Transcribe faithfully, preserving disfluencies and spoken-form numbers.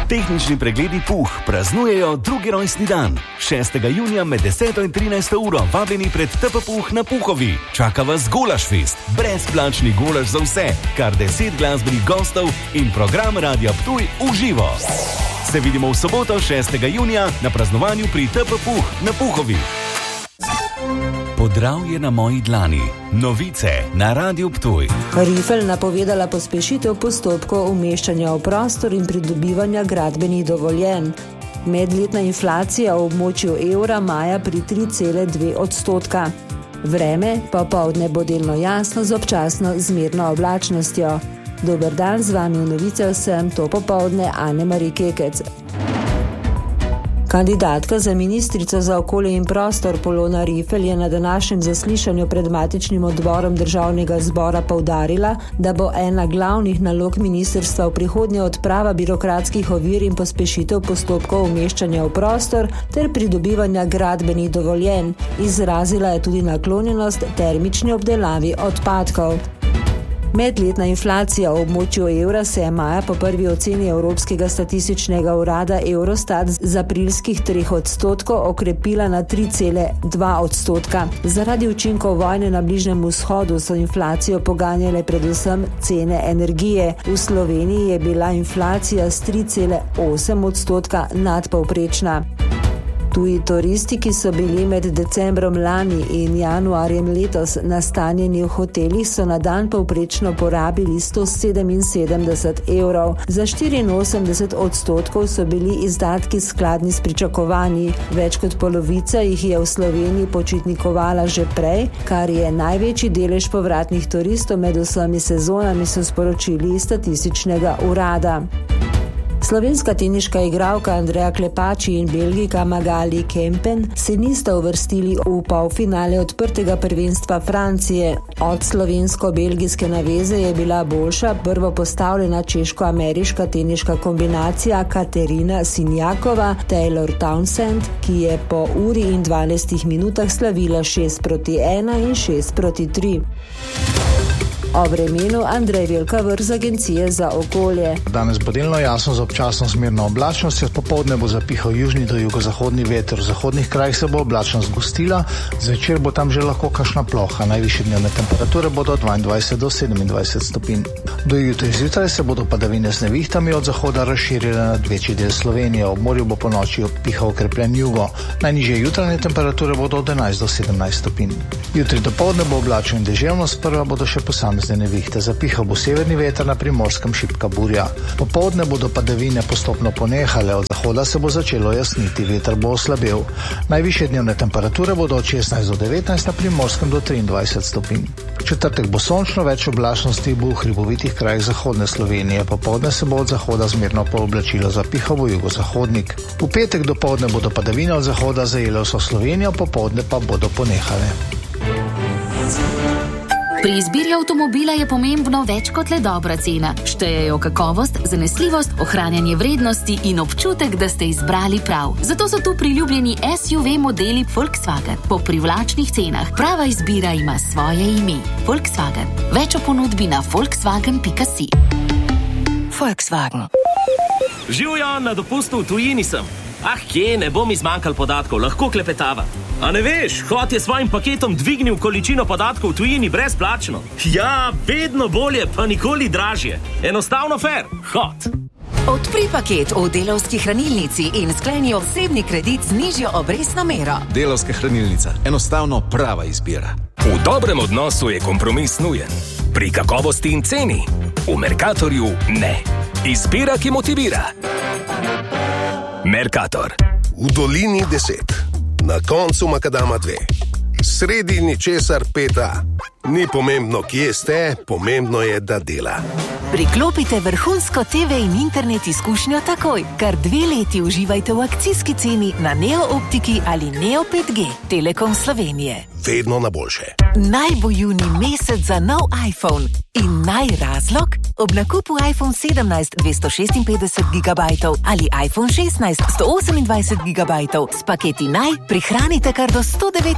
Tehnični pregledi Puh praznujejo drugi rojstni dan. šestega junija med deseto in trinajsto uro vabljeni pred T P Puh na Puhovi. Čaka vas Golašfest, brezplačni golaš za vse, kar deset glasbenih gostov in program Radia Ptuj v živo. Se vidimo v soboto šestega junija na praznovanju pri T P Puh na Puhovi. Podravje na moji dlani. Novice na Radiu Ptuj. Rifel napovedala pospešitev postopkov umeščanja v prostor in pridobivanja gradbenih dovoljenj. Medletna inflacija v območju evra maja pri tri cele dve odstotka. Vreme popoldne bo delno jasno z občasno zmerno oblačnostjo. Dober dan, z vami v novicah sem to popoldne Ane-Mari Kekec. Kandidatka za ministrico za okolje in prostor Polona Rifel je na današnjem zaslišanju pred matičnim odborom Državnega zbora poudarila, da bo ena glavnih nalog ministrstva v prihodnje odprava birokratskih ovir in pospešitev postopkov umeščanja v prostor ter pridobivanja gradbenih dovoljenj. Izrazila je tudi naklonjenost termični obdelavi odpadkov. Medletna inflacija v območju evra se je maja po prvi oceni Evropskega statističnega urada Eurostat z aprilskih treh odstotkov okrepila na tri cele dva odstotka. Zaradi učinkov vojne na Bližnjem vzhodu so inflacijo poganjale predvsem cene energije. V Sloveniji je bila inflacija s tri cele osem odstotka nadpovprečna. Tuji turisti, ki so bili med decembrom lani in januarjem letos nastanjeni v hotelih, so na dan povprečno porabili sto sedeminsedemdeset evrov. Za štiriinosemdeset odstotkov so bili izdatki skladni s pričakovanji. Več kot polovica jih je v Sloveniji počitnikovala že prej, kar je največji delež povratnih turistov med vsemi sezonami, so sporočili iz statističnega urada. Slovenska teniška igralka Andreja Klepači in Belgijka Magali Kempen se nista uvrstili v polfinale odprtega prvenstva Francije. Od slovensko-belgijske naveze je bila boljša prvo postavljena češko-ameriška teniška kombinacija Katerina Sinjakova-Taylor Townsend, ki je po uri in dvanajstih minutah slavila šest proti ena in šest proti tri. O vremenu Andrej Velkavrh z Agencije za okolje. Danes bo delno jasno z občasno zmerno oblačnostjo, popoldne bo zapihal južni do jugozahodni veter, v zahodnih krajih se bo oblačnost gostila, zvečer bo tam že lahko kakšna ploha, najvišje dnevne temperature bodo dvaindvajset do sedemindvajset stopinj. Do jutri zjutraj se bodo padavine z nevihtami od zahoda razširile nad večji del Slovenije, ob morju bo po noči pihal okrepljen jugo, najnižje jutranje temperature bodo od enajst do sedemnajst stopinj. Jutri dopoldne bo oblačno in deževno, sprva bodo še posamezne nevihte, zapihal bo severni veter, na Primorskem šibka burja. Popoldne bodo padavine postopno ponehale, od zahoda se bo začelo jasniti, veter bo oslabel. Najvišje dnevne temperature bodo od šestnajst do devetnajst, na Primorskem do triindvajset stopinj. Četrtek bo sončno, več oblačnosti bo v hribovitih krajih zahodne Slovenije. Popoldne se bo od zahoda zmerno pooblačilo, zapihal bo jugozahodnik. V petek dopoldne bodo padavine od zahoda zajele vso Slovenijo, popoldne pa bodo ponehale. Pri izbiri avtomobila je pomembno več kot le dobra cena. Štejejo kakovost, zanesljivost, ohranjanje vrednosti in občutek, da ste izbrali prav. Zato so tu priljubljeni S U V modeli Volkswagen po privlačnih cenah. Prava izbira ima svoje ime. Volkswagen. Več o ponudbi na volkswagen pika si. Volkswagen. Živjo, na dopustu v tujini sem. Ah, kje, ne bom izmanjkal podatkov, lahko klepetava. A ne veš, Hot je svojim paketom dvignil količino podatkov v tujini brezplačno. Ja, vedno bolje, pa nikoli dražje. Enostavno fair. Hot. Odpri paket v Delavski hranilnici in skleni osebni kredit z nižjo obrestno mero. Delavska hranilnica. Enostavno prava izbira. V dobrem odnosu je kompromis nujen. Pri kakovosti in ceni. V Mercatorju ne. Izbira, ki motivira. Mercator. V dolini deset. Na koncu makadama dve. Sredi ničesar peta. Ni pomembno, kje ste, pomembno je, da dela. Priklopite vrhunsko T V in internet izkušnjo takoj. Kar dve leti uživajte v akcijski ceni na Neo Optiki ali Neo pet G. Telekom Slovenije. Vedno na boljše. Naj bo juni mesec za nov iPhone. In naj razlog? Ob nakupu iPhone sedemnajst dvesto šestinpetdeset gigabajtov ali iPhone šestnajst sto osemindvajset gigabajtov s paketi naj prihranite kar do sto devetindevetdeset